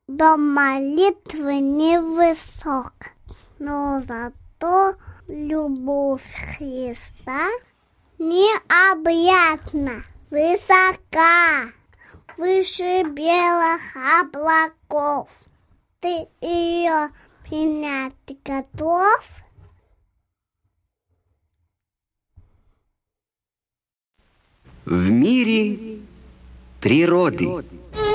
до молитвы невысок, но зато любовь Христа необъятна, высока, выше белых облаков. Ты ее принять готов? В мире природы.